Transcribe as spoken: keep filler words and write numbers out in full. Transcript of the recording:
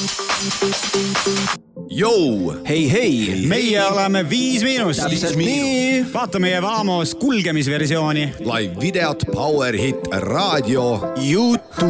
Jou! Hei, hei! Meie oleme Viis Miinust. Täpselt nii. Vaata meie Vamos kulgemisversiooni. Live videot, Power Hit, raadio, YouTube.